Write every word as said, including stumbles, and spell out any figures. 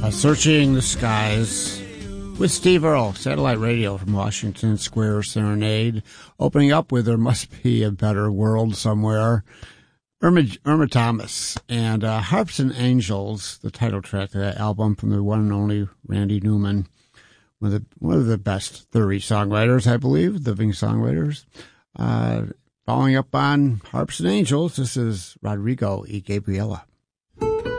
Searching the Skies with Steve Earle, Satellite Radio from Washington Square Serenade, opening up with There Must Be a Better World Somewhere. Irma, Irma Thomas and uh, Harps and Angels, the title track of that album from the one and only Randy Newman, one of the, one of the best thirty songwriters, I believe, living songwriters. Uh, following up on Harps and Angels, this is Rodrigo y Gabriela.